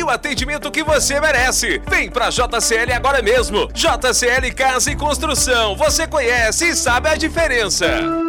e o atendimento que você merece. Vem pra JCL agora mesmo. JCL Casa e Construção. Você conhece e sabe a diferença.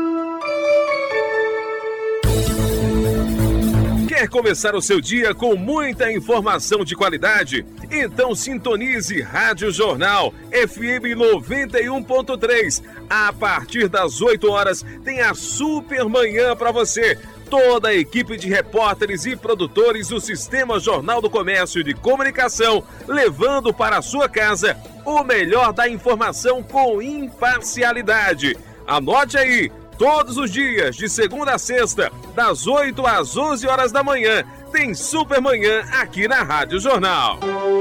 Quer começar o seu dia com muita informação de qualidade? Então sintonize Rádio Jornal FM 91.3. A partir das 8 horas tem a Super Manhã para você. Toda a equipe de repórteres e produtores do Sistema Jornal do Comércio e de Comunicação, levando para a sua casa o melhor da informação com imparcialidade. Anote aí! Todos os dias, de segunda a sexta, das 8 às 11 horas da manhã, tem Super Manhã aqui na Rádio Jornal.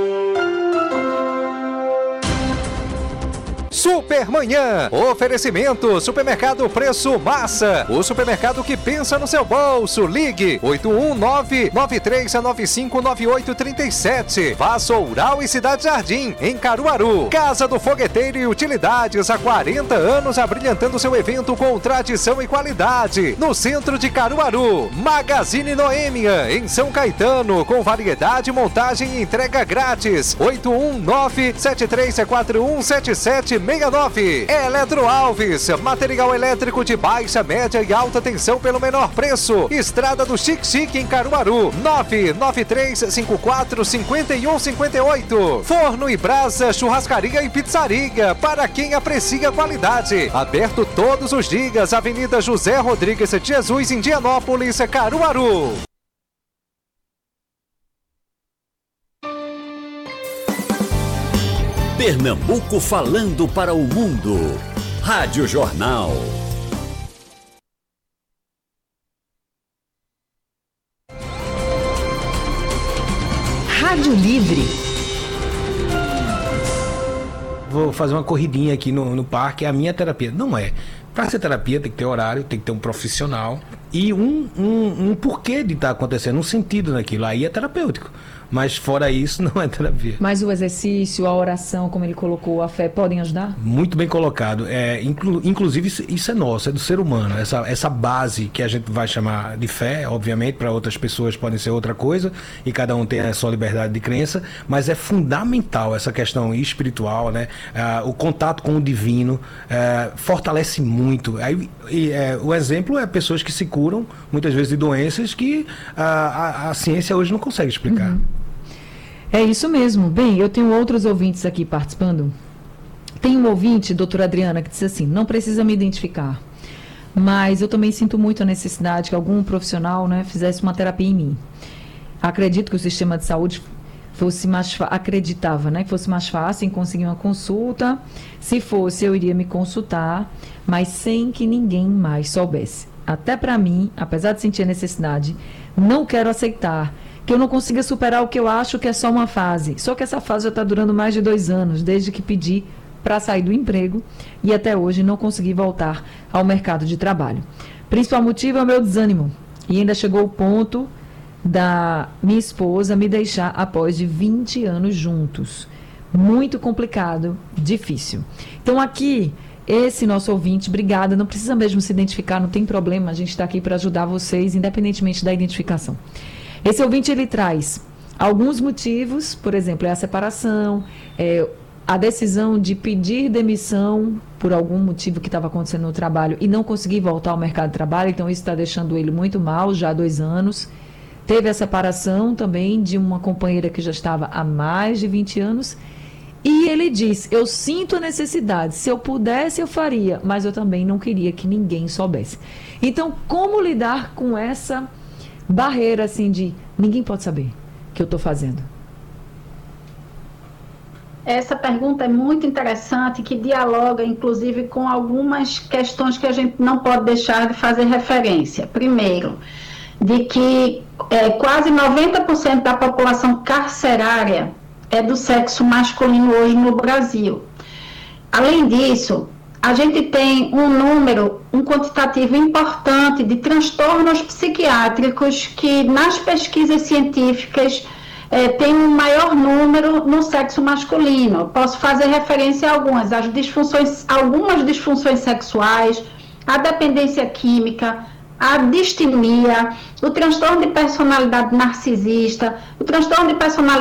Super Manhã, oferecimento, Supermercado Preço Massa, o supermercado que pensa no seu bolso. Ligue 819-9395-9837. Vassoural e Cidade Jardim, em Caruaru. Casa do Fogueteiro e Utilidades, há 40 anos abrilhantando seu evento com tradição e qualidade. No centro de Caruaru. Magazine Noêmia, em São Caetano, com variedade, montagem e entrega grátis. 819-7341-7769. Eletro Alves, material elétrico de baixa, média e alta tensão pelo menor preço. Estrada do Xique em Caruaru, 993545158. Forno e Brasa, churrascaria e pizzaria, para quem aprecia qualidade. Aberto todos os dias, Avenida José Rodrigues de Jesus, Indianópolis, Caruaru. Pernambuco falando para o mundo. Rádio Jornal. Rádio Livre. Vou fazer uma corridinha aqui no parque, é a minha terapia. Não é. Para ser terapia tem que ter horário, tem que ter um profissional e um porquê de estar acontecendo, um sentido naquilo. Aí é terapêutico. Mas fora isso, não é terapia. Mas o exercício, a oração, como ele colocou, a fé, podem ajudar? Muito bem colocado. Inclusive, isso é nosso, é do ser humano. Essa base que a gente vai chamar de fé, obviamente, para outras pessoas pode ser outra coisa, e cada um tem a sua liberdade de crença, mas é fundamental essa questão espiritual, né? O contato com o divino fortalece muito. O exemplo é pessoas que se curam, muitas vezes, de doenças que a ciência hoje não consegue explicar. Uhum. É isso mesmo. Bem, eu tenho outros ouvintes aqui participando. Tem um ouvinte, doutora Adriana, que disse assim: não precisa me identificar, mas eu também sinto muito a necessidade que algum profissional, né, fizesse uma terapia em mim. Acredito que o sistema de saúde fosse acreditava, né, que fosse mais fácil em conseguir uma consulta. Se fosse, eu iria me consultar, mas sem que ninguém mais soubesse. Até para mim, apesar de sentir a necessidade, não quero aceitar que eu não consiga superar o que eu acho que é só uma fase. Só que essa fase já está durando mais de 2 anos, desde que pedi para sair do emprego e até hoje não consegui voltar ao mercado de trabalho. Principal motivo é o meu desânimo. E ainda chegou o ponto da minha esposa me deixar após de 20 anos juntos. Muito complicado, difícil. Então aqui, esse nosso ouvinte, obrigada, não precisa mesmo se identificar, não tem problema, a gente está aqui para ajudar vocês, independentemente da identificação. Esse ouvinte, ele traz alguns motivos, por exemplo, a separação, a decisão de pedir demissão por algum motivo que estava acontecendo no trabalho e não conseguir voltar ao mercado de trabalho, então isso está deixando ele muito mal, já há 2 anos. Teve a separação também de uma companheira que já estava há mais de 20 anos. E ele diz: eu sinto a necessidade, se eu pudesse eu faria, mas eu também não queria que ninguém soubesse. Então, como lidar com essa barreira assim de ninguém pode saber que eu estou fazendo? Essa pergunta é muito interessante, que dialoga inclusive com algumas questões que a gente não pode deixar de fazer referência. Primeiro, de que quase 90% da população carcerária é do sexo masculino hoje no Brasil. Além disso, a gente tem um quantitativo importante de transtornos psiquiátricos que nas pesquisas científicas tem um maior número no sexo masculino. Posso fazer referência a algumas disfunções sexuais, a dependência química, a distimia, o transtorno de personalidade narcisista, o transtorno de personalidade